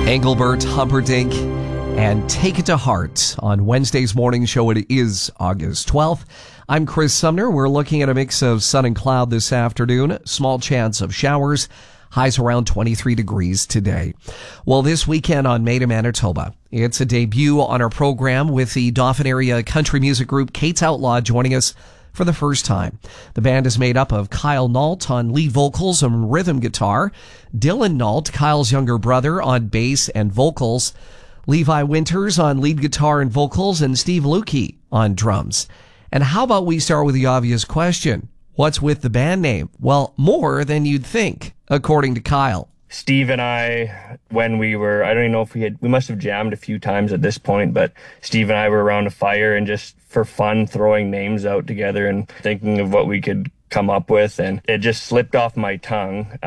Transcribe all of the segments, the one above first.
Engelbert Humperdinck and Take It to Heart on Wednesday's morning show. It is August 12th. I'm Chris Sumner. We're looking at a mix of sun and cloud this afternoon. Small chance of showers. Highs around 23 degrees today. Well, this weekend on Made in Manitoba, it's a debut on our program with the Dauphin area country music group Kate's Outlaw joining us for the first time. The band is made up of Kyle Nault on lead vocals and rhythm guitar, Dylan Nault, Kyle's younger brother, on bass and vocals, Levi Winters on lead guitar and vocals, and Steve Lukey on drums. And how about we start with the obvious question? What's with the band name? Well, more than you'd think, according to Kyle. Steve and I, when we were, I don't even know if we must have jammed a few times at this point, but Steve and I were around a fire and just for fun throwing names out together and thinking of what we could come up with, and it just slipped off my tongue.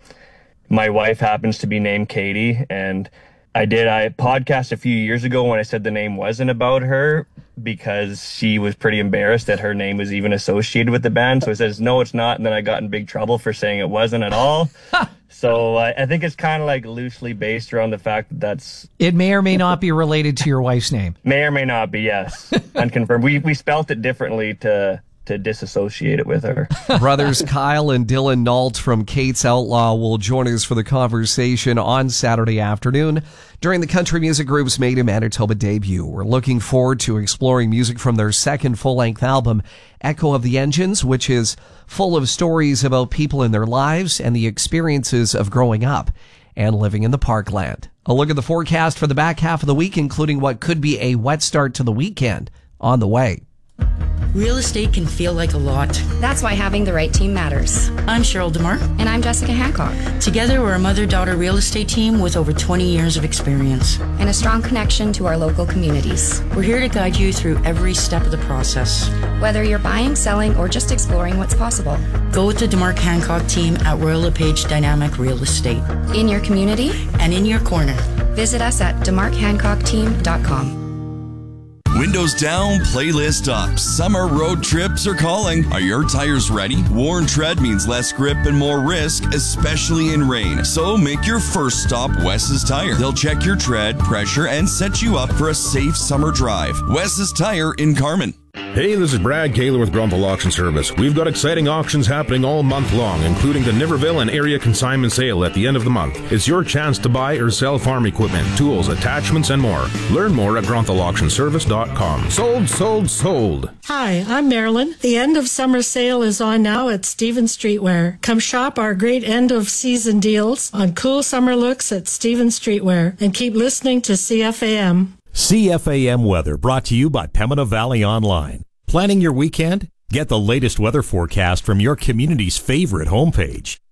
My wife happens to be named Katie, and I podcast a few years ago when I said the name wasn't about her because she was pretty embarrassed that her name was even associated with the band. So I says, no, it's not. And then I got in big trouble for saying it wasn't at all. So I think it's kind of like loosely based around the fact that it may or may not be related to your wife's name. May or may not be, yes. Unconfirmed. We spelt it differently to disassociate it with her. Brothers Kyle and Dylan Nault from Kate's Outlaw will join us for the conversation on Saturday afternoon during the country music group's Made in Manitoba debut. We're looking forward to exploring music from their second full-length album, Echo of the Engines, which is full of stories about people in their lives and the experiences of growing up and living in the Parkland. A look at the forecast for the back half of the week, including what could be a wet start to the weekend, on the way. Real estate can feel like a lot. That's why having the right team matters. I'm Cheryl DeMar. And I'm Jessica Hancock. Together, we're a mother-daughter real estate team with over 20 years of experience. And a strong connection to our local communities. We're here to guide you through every step of the process. Whether you're buying, selling, or just exploring what's possible. Go with the DeMar Hancock team at Royal LePage Dynamic Real Estate. In your community. And in your corner. Visit us at demarkhancockteam.com. Windows down, playlist up. Summer road trips are calling. Are your tires ready? Worn tread means less grip and more risk, especially in rain. So make your first stop Wes's Tire. They'll check your tread, pressure, and set you up for a safe summer drive. Wes's Tire in Carman. Hey, this is Brad Kaler with Grunthal Auction Service. We've got exciting auctions happening all month long, including the Niverville and area consignment sale at the end of the month. It's your chance to buy or sell farm equipment, tools, attachments, and more. Learn more at GrunthalAuctionService.com. Sold, sold, sold. Hi, I'm Marilyn. The end of summer sale is on now at Stevens Streetwear. Come shop our great end of season deals on cool summer looks at Stevens Streetwear, and keep listening to CFAM. CFAM weather brought to you by Pembina Valley Online. Planning your weekend? Get the latest weather forecast from your community's favorite homepage.